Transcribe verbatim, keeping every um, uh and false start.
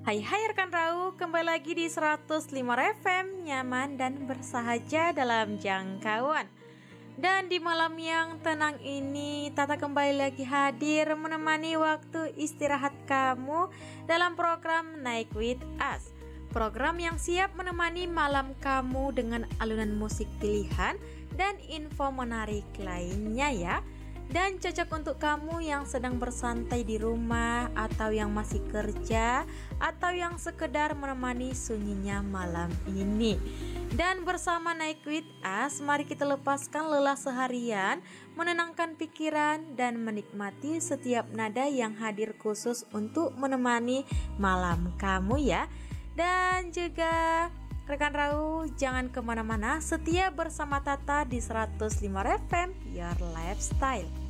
Hai hai rekan Rau, kembali lagi di seratus lima F M, nyaman dan bersahaja dalam jangkauan. Dan di malam yang tenang ini, Tata kembali lagi hadir menemani waktu istirahat kamu dalam program Night with Us. Program yang siap menemani malam kamu dengan alunan musik pilihan dan info menarik lainnya ya. Dan cocok untuk kamu yang sedang bersantai di rumah, atau yang masih kerja, atau yang sekedar menemani sunyinya malam ini. Dan bersama Night with Us, mari kita lepaskan lelah seharian, menenangkan pikiran, dan menikmati setiap nada yang hadir khusus untuk menemani malam kamu ya. Dan juga rekan Rau, jangan kemana-mana, setia bersama Tata di seratus lima F M, Your Lifestyle.